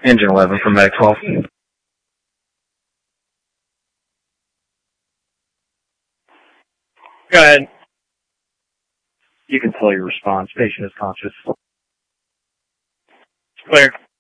Engine 11 from Medic 12. Go ahead. You can tell your response. Patient is conscious. Clear.